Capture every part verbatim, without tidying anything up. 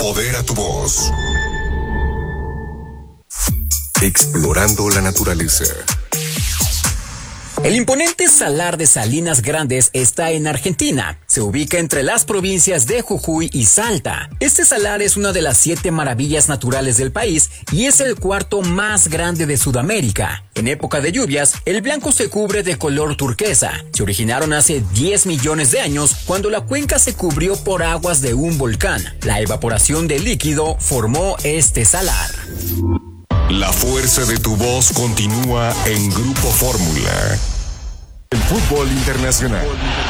Empodera tu voz. Explorando la naturaleza. El imponente Salar de Salinas Grandes está en Argentina. Se ubica entre las provincias de Jujuy y Salta. Este salar es una de las siete maravillas naturales del país y es el cuarto más grande de Sudamérica. En época de lluvias, el blanco se cubre de color turquesa. Se originaron hace diez millones de años cuando la cuenca se cubrió por aguas de un volcán. La evaporación del líquido formó este salar. La fuerza de tu voz continúa en Grupo Fórmula. El fútbol internacional.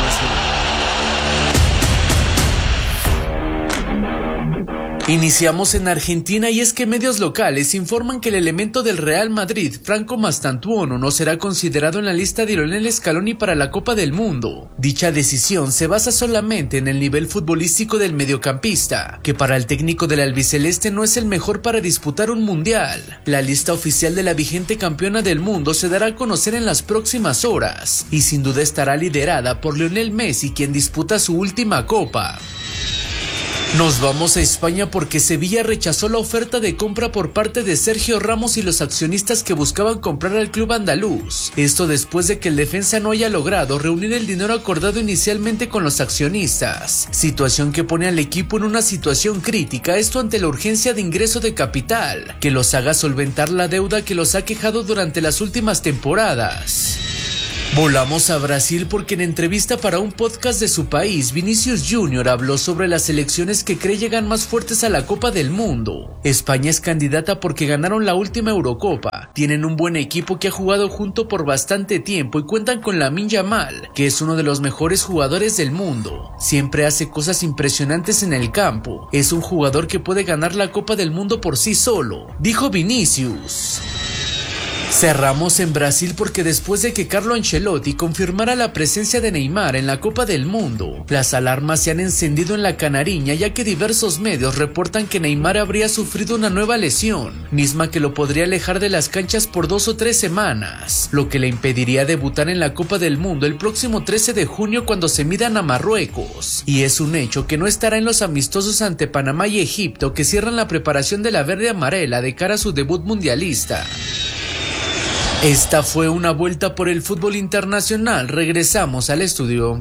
Iniciamos en Argentina y es que medios locales informan que el elemento del Real Madrid, Franco Mastantuono, no será considerado en la lista de Lionel Scaloni para la Copa del Mundo. Dicha decisión se basa solamente en el nivel futbolístico del mediocampista, que para el técnico del albiceleste no es el mejor para disputar un mundial. La lista oficial de la vigente campeona del mundo se dará a conocer en las próximas horas, y sin duda estará liderada por Lionel Messi, quien disputa su última Copa. Nos vamos a España porque Sevilla rechazó la oferta de compra por parte de Sergio Ramos y los accionistas que buscaban comprar al club andaluz. Esto después de que el defensa no haya logrado reunir el dinero acordado inicialmente con los accionistas, situación que pone al equipo en una situación crítica, esto ante la urgencia de ingreso de capital, que los haga solventar la deuda que los ha quejado durante las últimas temporadas. Volamos a Brasil porque en entrevista para un podcast de su país, Vinicius Junior habló sobre las selecciones que cree llegan más fuertes a la Copa del Mundo. España es candidata porque ganaron la última Eurocopa, tienen un buen equipo que ha jugado junto por bastante tiempo y cuentan con Lamine Yamal, que es uno de los mejores jugadores del mundo. Siempre hace cosas impresionantes en el campo, es un jugador que puede ganar la Copa del Mundo por sí solo, dijo Vinicius. Cerramos en Brasil porque después de que Carlo Ancelotti confirmara la presencia de Neymar en la Copa del Mundo, las alarmas se han encendido en la Canariña, ya que diversos medios reportan que Neymar habría sufrido una nueva lesión, misma que lo podría alejar de las canchas por dos o tres semanas, lo que le impediría debutar en la Copa del Mundo el próximo trece de junio cuando se midan a Marruecos, y es un hecho que no estará en los amistosos ante Panamá y Egipto que cierran la preparación de la verde amarela de cara a su debut mundialista. Esta fue una vuelta por el fútbol internacional. Regresamos al estudio.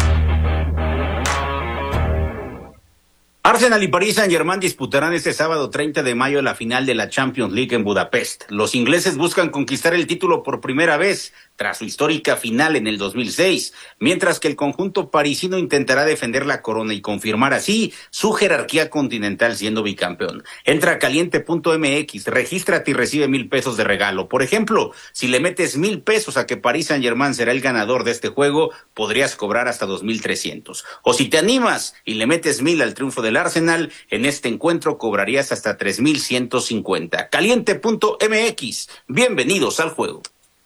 Arsenal y Paris Saint-Germain disputarán este sábado treinta de mayo la final de la Champions League en Budapest. Los ingleses buscan conquistar el título por primera vez tras su histórica final en el dos mil seis, mientras que el conjunto parisino intentará defender la corona y confirmar así su jerarquía continental siendo bicampeón. Entra a caliente punto m x, regístrate y recibe mil pesos de regalo. Por ejemplo, si le metes mil pesos a que Paris Saint-Germain será el ganador de este juego, podrías cobrar hasta dos mil trescientos. O si te animas y le metes mil al triunfo del Arsenal, en este encuentro cobrarías hasta tres mil ciento cincuenta. caliente punto m x, bienvenidos al juego.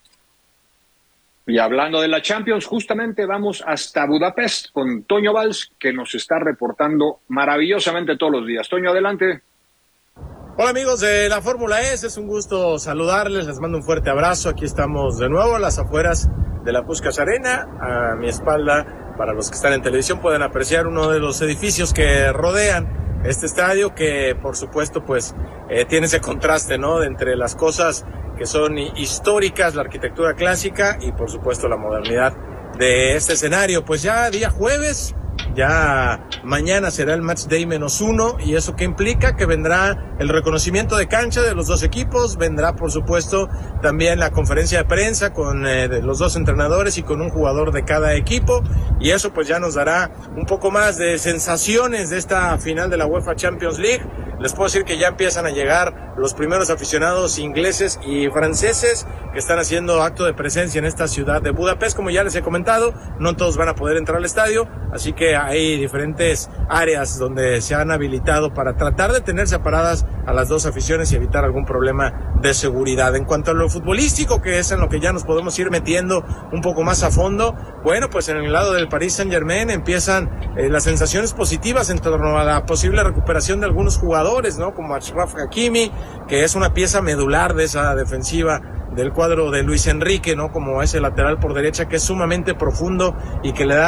Y hablando de la Champions, justamente vamos hasta Budapest con Toño Valls, que nos está reportando maravillosamente todos los días. Toño, adelante. Hola amigos de la Fórmula E, es un gusto saludarles, les mando un fuerte abrazo. Aquí estamos de nuevo a las afueras de la Puskás Arena. A mi espalda, para los que están en televisión, pueden apreciar uno de los edificios que rodean este estadio, que por supuesto pues eh, tiene ese contraste, ¿no?, de entre las cosas que son históricas, la arquitectura clásica y por supuesto la modernidad de este escenario. Pues ya día jueves, ya mañana será el match day menos uno, y eso que implica que vendrá el reconocimiento de cancha de los dos equipos, vendrá por supuesto también la conferencia de prensa con eh, de los dos entrenadores y con un jugador de cada equipo, y eso pues ya nos dará un poco más de sensaciones de esta final de la UEFA Champions League. Les puedo decir que ya empiezan a llegar los primeros aficionados ingleses y franceses que están haciendo acto de presencia en esta ciudad de Budapest. Como ya les he comentado, no todos van a poder entrar al estadio, así que hay diferentes áreas donde se han habilitado para tratar de tener separadas a las dos aficiones y evitar algún problema de seguridad. En cuanto a lo futbolístico, que es en lo que ya nos podemos ir metiendo un poco más a fondo, bueno, pues en el lado del Paris Saint-Germain empiezan eh, las sensaciones positivas en torno a la posible recuperación de algunos jugadores, ¿no?, como Achraf Hakimi, que es una pieza medular de esa defensiva del cuadro de Luis Enrique, ¿no?, como ese lateral por derecha que es sumamente profundo y que le da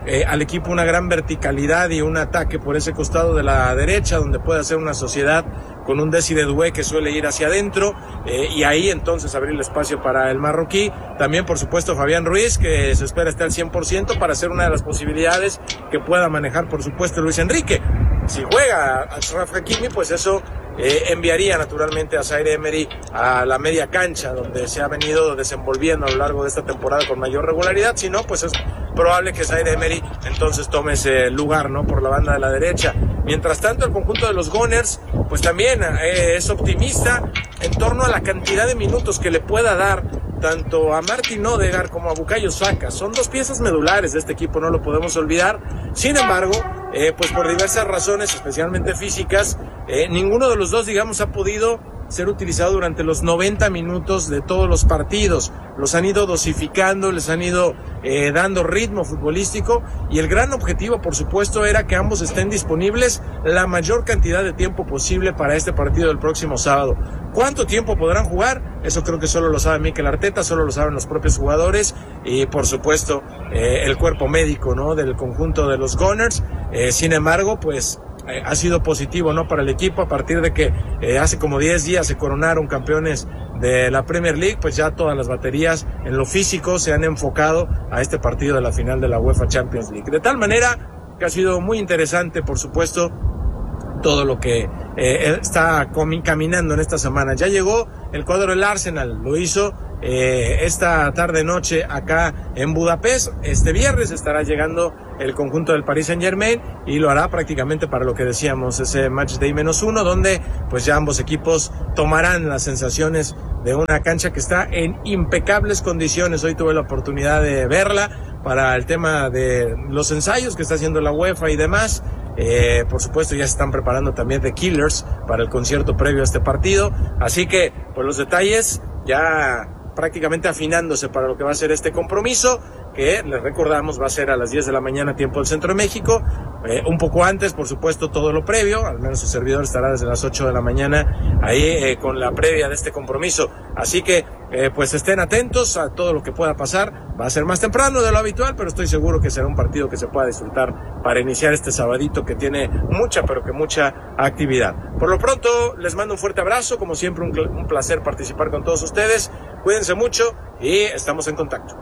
eh, al equipo una gran verticalidad y un ataque por ese costado de la derecha, donde puede hacer una sociedad con un Desiré Doué que suele ir hacia adentro, eh, y ahí entonces abrir el espacio para el marroquí. También, por supuesto, Fabián Ruiz, que se espera estar al cien por ciento para ser una de las posibilidades que pueda manejar, por supuesto, Luis Enrique. Si juega a Achraf Hakimi, pues eso eh, enviaría naturalmente a Zaire Emery a la media cancha, donde se ha venido desenvolviendo a lo largo de esta temporada con mayor regularidad. Si no, pues es probable que Zaire Emery entonces tome ese lugar, ¿no?, por la banda de la derecha. Mientras tanto, el conjunto de los Gunners, pues también eh, es optimista en torno a la cantidad de minutos que le pueda dar tanto a Martin Odegaard como a Bukayo Saka. Son dos piezas medulares de este equipo, no lo podemos olvidar. Sin embargo, eh, pues por diversas razones, especialmente físicas, eh, ninguno de los dos, digamos, ha podido ser utilizado durante los noventa minutos de todos los partidos. Los han ido dosificando, les han ido eh, dando ritmo futbolístico, y el gran objetivo, por supuesto, era que ambos estén disponibles la mayor cantidad de tiempo posible para este partido del próximo sábado. ¿Cuánto tiempo podrán jugar? Eso creo que solo lo sabe Mikel Arteta, solo lo saben los propios jugadores y, por supuesto, eh, el cuerpo médico, ¿no?, del conjunto de los Gunners. Eh, sin embargo, pues eh, ha sido positivo, ¿no?, para el equipo, a partir de que eh, hace como diez días se coronaron campeones de la Premier League. Pues ya todas las baterías en lo físico se han enfocado a este partido de la final de la UEFA Champions League. De tal manera que ha sido muy interesante, por supuesto, todo lo que eh, está caminando en esta semana. Ya llegó el cuadro del Arsenal, lo hizo eh, esta tarde-noche acá en Budapest. Este viernes estará llegando el conjunto del Paris Saint-Germain y lo hará prácticamente para lo que decíamos, ese match day menos uno, donde pues ya ambos equipos tomarán las sensaciones de una cancha que está en impecables condiciones. Hoy tuve la oportunidad de verla para el tema de los ensayos que está haciendo la UEFA y demás. Eh, por supuesto, ya se están preparando también The Killers para el concierto previo a este partido, así que pues los detalles ya prácticamente afinándose para lo que va a ser este compromiso, que les recordamos va a ser a las diez de la mañana tiempo del Centro de México, eh, un poco antes, por supuesto, todo lo previo, al menos su servidor estará desde las ocho de la mañana ahí eh, con la previa de este compromiso, así que eh, pues estén atentos a todo lo que pueda pasar. Va a ser más temprano de lo habitual, pero estoy seguro que será un partido que se pueda disfrutar para iniciar este sabadito que tiene mucha, pero que mucha actividad. Por lo pronto, les mando un fuerte abrazo, como siempre un, un placer participar con todos ustedes, cuídense mucho y estamos en contacto.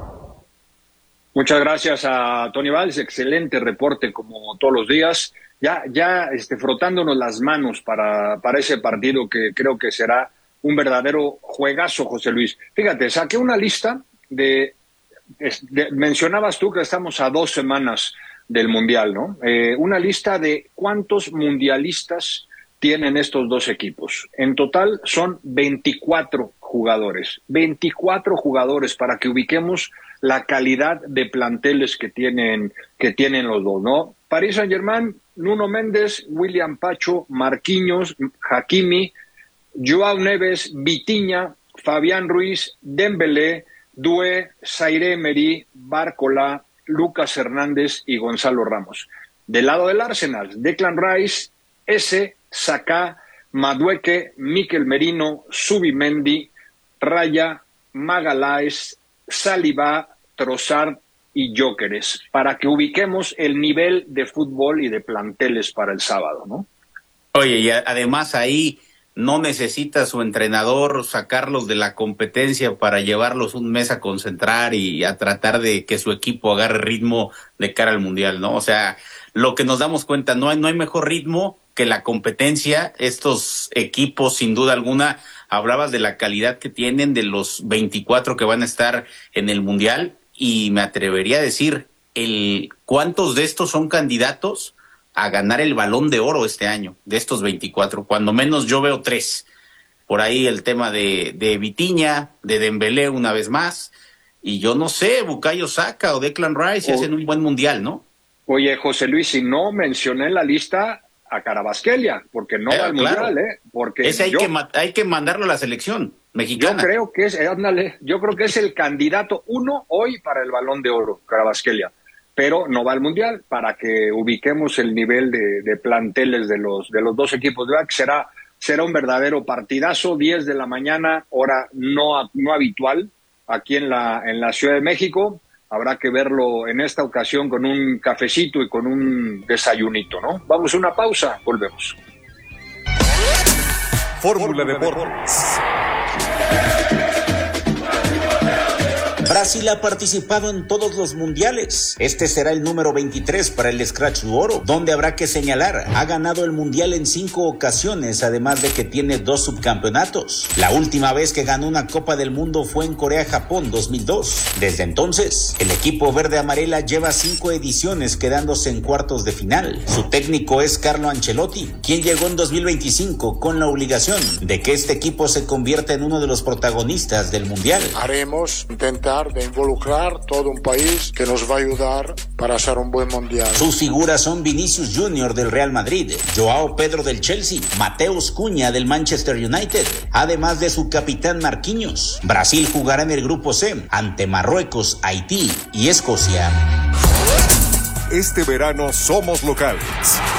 Muchas gracias a Tony Valls, excelente reporte como todos los días, ya, ya este, frotándonos las manos para, para ese partido que creo que será un verdadero juegazo, José Luis. Fíjate, saqué una lista de, de, de mencionabas tú que estamos a dos semanas del Mundial, ¿no? Eh, una lista de cuántos mundialistas tienen estos dos equipos. En total son veinticuatro jugadores, veinticuatro jugadores para que ubiquemos la calidad de planteles que tienen, que tienen los dos, ¿no? Paris Saint-Germain, Nuno Méndez, William Pacho, Marquinhos, Hakimi, Joao Neves, Vitinha, Fabián Ruiz, Dembélé, Doué, Zaire Emery, Barcola, Lucas Hernández y Gonzalo Ramos. Del lado del Arsenal, Declan Rice, Eze, Saka, Madueke, Mikel Merino, Zubimendi, Raya, Magalhaes, Saliba, Trossard y Gyökeres, para que ubiquemos el nivel de fútbol y de planteles para el sábado, ¿no? Oye, y además ahí no necesita su entrenador sacarlos de la competencia para llevarlos un mes a concentrar y a tratar de que su equipo agarre ritmo de cara al Mundial, ¿no? O sea, lo que nos damos cuenta, no hay, no hay mejor ritmo que la competencia. Estos equipos, sin duda alguna, hablabas de la calidad que tienen, de los veinticuatro que van a estar en el Mundial, y me atrevería a decir, el ¿cuántos de estos son candidatos a ganar el Balón de Oro este año, de estos veinticuatro? Cuando menos yo veo tres. Por ahí el tema de, de Vitinha, de Dembélé una vez más, y yo no sé, Bukayo Saka o Declan Rice, si hacen un buen Mundial, ¿no? Oye, José Luis, si no mencioné en la lista a Carabasquelia, porque no eh, va al claro. Mundial, ¿eh? Porque ese hay, yo, que ma- hay que mandarlo a la selección mexicana. Yo creo que es, ándale, yo creo que es el candidato uno hoy para el Balón de Oro, Carabasquelia, pero no va al Mundial, para que ubiquemos el nivel de, de planteles de los de los dos equipos. ¿Verdad? Que será será un verdadero partidazo, diez de la mañana, hora no no habitual aquí en la en la Ciudad de México. habrá que verlo en esta ocasión con un cafecito y con un desayunito, ¿no? Vamos a una pausa, volvemos. Fórmula Deportes. Brasil ha participado en todos los mundiales. Este será el número veintitrés para el Scratch du Oro, donde habrá que señalar, ha ganado el mundial en cinco ocasiones, además de que tiene dos subcampeonatos. La última vez que ganó una Copa del Mundo fue en Corea-Japón dos mil dos. Desde entonces, el equipo verde-amarela lleva cinco ediciones quedándose en cuartos de final. Su técnico es Carlo Ancelotti, quien llegó en dos mil veinticinco con la obligación de que este equipo se convierta en uno de los protagonistas del mundial. Haremos intentar de involucrar todo un país que nos va a ayudar para hacer un buen mundial. Sus figuras son Vinicius Junior del Real Madrid, Joao Pedro del Chelsea, Mateus Cunha del Manchester United, además de su capitán Marquinhos. Brasil jugará en el grupo C ante Marruecos, Haití y Escocia. Este verano somos locales.